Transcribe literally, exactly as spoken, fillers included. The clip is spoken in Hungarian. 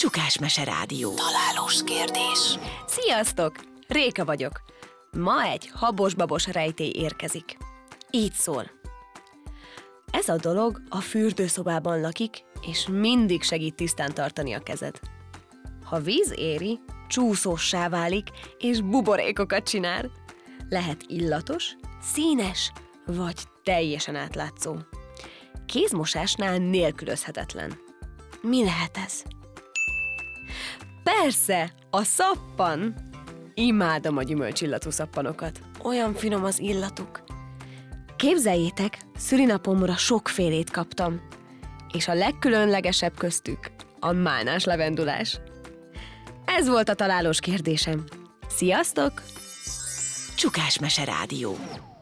Csukásmese Rádió. Találós kérdés. Sziasztok! Réka vagyok. Ma egy habos-babos rejtély érkezik. Így szól. Ez a dolog a fürdőszobában lakik, és mindig segít tisztán tartani a kezed. Ha víz éri, csúszóssá válik, és buborékokat csinál. Lehet illatos, színes, vagy teljesen átlátszó. Kézmosásnál nélkülözhetetlen. Mi lehet ez? Persze, a szappan! Imádom a gyümölcsillatú szappanokat. Olyan finom az illatuk. Képzeljétek, szülinapomra sokfélét kaptam, és a legkülönlegesebb köztük a málnás levendulás. Ez volt a találós kérdésem. Sziasztok! Csukásmese Rádió.